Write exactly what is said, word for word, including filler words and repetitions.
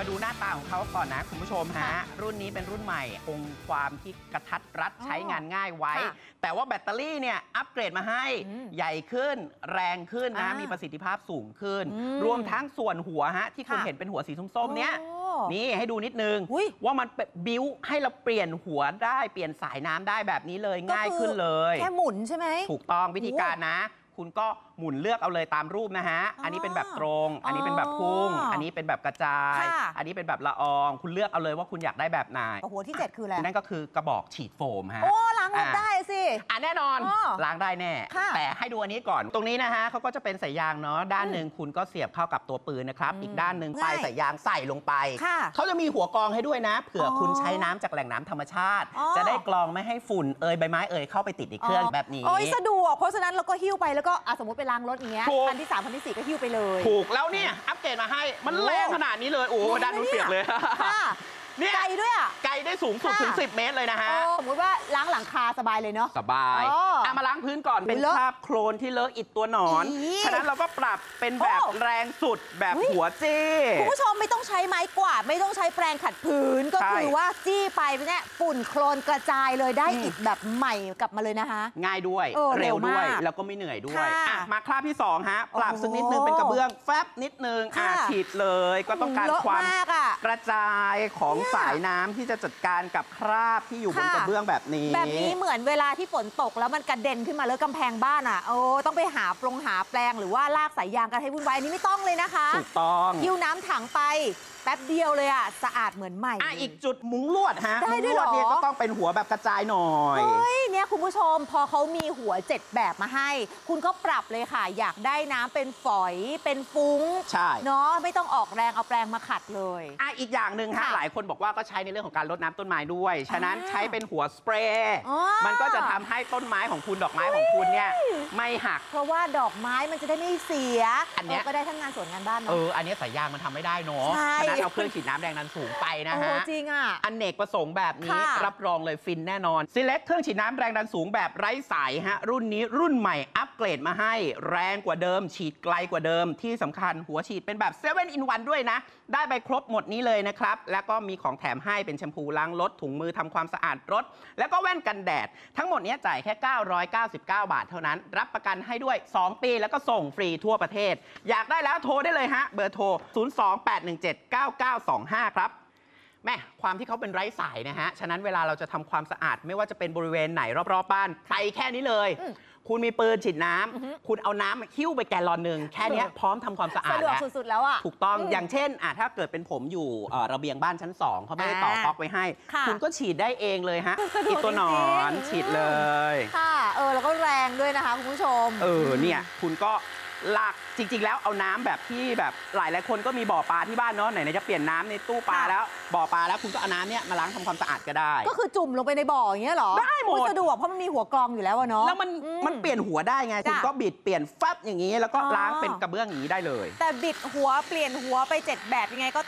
ดูหน้าตาของเขาก่อนนะคุณผู้ชมฮะรุ่นนี้เป็นรุ่นใหม่องค์ความที่กระทัดรัดใช้งานง่ายไว้แต่ว่าแบตเตอรี่เนี่ยอัปเกรดมาให้ใหญ่ขึ้นแรงขึ้นนะมีประสิทธิภาพสูงขึ้นรวมทั้งส่วนหัวฮะที่คุณเห็นเป็นหัวสีส้มๆเนี้ยนี่ให้ดูนิดนึงว่ามันบิ้วให้เราเปลี่ยนหัวได้เปลี่ยนสายน้ำได้แบบนี้เลยง่ายขึ้นเลยแค่หมุนใช่ไหมถูกต้องวิธีการนะคุณก็หมุนเลือกเอาเลยตามรูปนะฮะ อันนี้เป็นแบบตรง อันนี้เป็นแบบพุ่ง อันนี้เป็นแบบกระจาย อันนี้เป็นแบบละออง คุณเลือกเอาเลยว่าคุณอยากได้แบบไหนหัวที่เจ็ดคืออะไรนั่นก็คือกระบอกฉีดโฟมฮะโอ้ล้างรถได้สิอ่ะแน่นอนล้างได้แน่แต่ให้ดูอันนี้ก่อนตรงนี้นะฮะเขาก็จะเป็นสายยางเนาะด้านหนึ่งคุณก็เสียบเข้ากับตัวปืนนะครับอีกด้านหนึ่งปลายสายยางใส่ลงไปเขาจะมีหัวกรองให้ด้วยนะเผื่อคุณใช้น้ำจากแหล่งน้ำธรรมชาติจะได้กรองไม่ให้ฝุ่นเอยใบไม้เอยเข้าไปติดในเครื่องแบบนี้โอ้ยสะดวกเพราะฉะนั้นเราก็หิ้วไปแล้วก็สมมติไปล้างรถอย่างเงี้ยคันที่สามคันที่สี่ก็หิ้วไปเลยถูกแล้วเนี่ยอัปเกรดมาให้มันแรงขนาดนี้เลยโอ้ด้านนู้นเปียกเลยเนี่ยไกลด้วยอ่ะไกลได้สูงสุดถึงสิบเมตรเลยนะฮะสมมติว่าล้างหลังคาสบายเลยเนาะสบายเอามาล้างพื้นก่อนเป็นคราบโคลนที่เลอะอิดตัวหนอนฉะนั้นเราก็ปรับเป็นแบบแรงสุดแบบหัวจี้คุณผู้ชมไม่ต้องใช้ไม้กวาดไม่ต้องใช้แปรงขัดพื้นก็คือว่าจี้ไปเนี่ยฝุ่นโคลนกระจายเลยได้อิดแบบใหม่กลับมาเลยนะคะง่ายด้วยเร็วด้วยแล้วก็ไม่เหนื่อยด้วยมาคราบที่สองฮะปรับสักนิดนึงเป็นกระเบื้องแฟบนิดนึงอ่าฉีดเลยก็ต้องการความกระจายของสายน้ำที่จะจัดการกับคราบที่อยู่บนกระเบื้องแบบนี้แบบนี้เหมือนเวลาที่ฝนตกแล้วมันกระเด็นขึ้นมาเลยกำแพงบ้านอ่ะโอ้ต้องไปหาปรงหาแปลงหรือว่าลากสายยางกันให้วุ่นวายอันนี้ไม่ต้องเลยนะคะถูกต้องยิ้วน้ำถังไปแป๊บเดียวเลยอ่ะสะอาดเหมือนใหม่อ่ะอีกจุดมุ้งลวดฮะได้ด้วยเหรอเนี่ยก็ต้องเป็นหัวแบบกระจายหน่อยเฮ้ยเนี่ยคุณผู้ชมพอเขามีหัวเจ็ดแบบมาให้คุณก็ปรับเลยค่ะอยากได้น้ำเป็นฝอยเป็นฟุ้งใช่เนาะไม่ต้องออกแรงเอาแปรงมาขัดเลยอ่ะอีกอย่างหนึ่งฮะหลายคนบอกว่าก็ใช้ในเรื่องของการรดน้ำต้นไม้ด้วยฉะนั้นใช้เป็นหัวสเปรย์มันก็จะทำให้ต้นไม้ของคุณดอกไม้ของคุณเนี่ยไม่หักเพราะว่าดอกไม้มันจะได้ไม่เสียอันนี้ก็ได้ทั้งงานสวนงานบ้านเนาะเอออันนี้สายยางมันทำไม่ได้เนาะฉะนั้นเอาเครื่องฉีดน้ำแรงดันสูงไปนะฮะจริงอ่ะอเนกประสงค์แบบนี้รับรองเลยฟินแน่นอน Select เครื่องฉีดน้ำแรงดันสูงแบบไร้สายฮะรุ่นนี้รุ่นใหม่อัปเกรดมาให้แรงกว่าเดิมฉีดไกลกว่าเดิมที่สำคัญหัวฉีดเป็นแบบเซเว่น in วัน ด้วยนะได้ไปครบหมดนี้เลยนะครับแล้วก็มีของแถมให้เป็นแชมพูล้างรถถุงมือทำความสะอาดรถแล้วก็แว่นกันแดดทั้งหมดนี้จ่ายแค่เก้าร้อยเก้าสิบเก้าบาทเท่านั้นรับประกันให้ด้วยสองปีแล้วก็ส่งฟรีทั่วประเทศอยากได้แล้วโทรได้เลยฮะเบอร์โทรศูนย์ สอง แปด หนึ่ง เจ็ด เก้า เก้า สอง ห้าครับแม่ความที่เขาเป็นไร้สายนะฮะฉะนั้นเวลาเราจะทำความสะอาดไม่ว่าจะเป็นบริเวณไหนรอบๆบ้านไปแค่นี้เลยคุณมีปืนฉีดน้ำคุณเอาน้ำหิ้วไปแกลลอนหนึ่งแค่นี้พร้อมทำความสะอาดแล้วสะดวกสุดๆแล้วอ่ะถูกต้องอย่างเช่นอ่ะถ้าเกิดเป็นผมอยู่ระเบียงบ้านชั้นสองเขาไม่ได้ต่อก๊อกไว้ให้คุณก็ฉีดได้เองเลยฮะอีตัวหนอนฉีดเลยค่ะเออแล้วก็แรงด้วยนะคะคุณผู้ชมเออเนี่ยคุณก็ลากจริงๆแล้วเอาน้ำแบบที่แบบหลายหลายคนก็มีบ่อปลาที่บ้านเนาะไหนๆจะเปลี่ยนน้ำในตู้ปลาแล้วบ่อปลาแล้วคุณก็เอาน้ำเนี่ยมาล้างทำความสะอาดก็ได้ก็คือจุ่มลงไปในบ่ออย่างเงี้ยหรอได้หมดสะดวกเพราะมันมีหัวกรองอยู่แล้วเนาะแล้วมันมันเปลี่ยนหัวได้ไงคุณก็บิดเปลี่ยนฟับอย่างนี้แล้วก็ล้างเป็นกระเบื้องอย่างนี้ได้เลยแต่บิดหัวเปลี่ยนหัวไปเจ็ดแบบยังไงก็